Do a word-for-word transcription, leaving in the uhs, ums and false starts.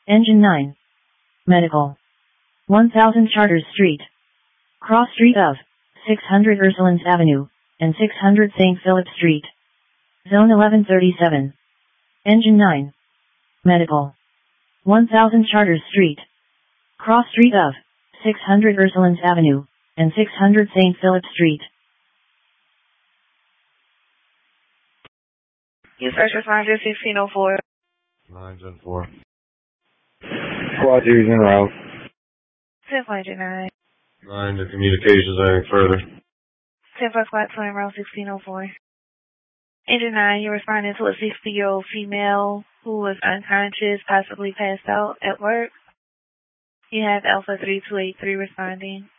Engine nine. Medical. one thousand Charters Street. Cross Street of six hundred Ursulines Avenue and six hundred Saint Philip Street. Zone eleven thirty-seven. Engine nine. Medical. one thousand Charters Street. Cross Street of six hundred Ursulines Avenue and six hundred Saint Philip Street. You first responder sixteen oh four. nine ten four. Squad duties en route. ten four nine. nine to communications anything further. ten four squad two en route sixteen oh four. Engine nine, you're responding to a sixty-year-old female who was unconscious, possibly passed out at work. You have Alpha three two eight three responding.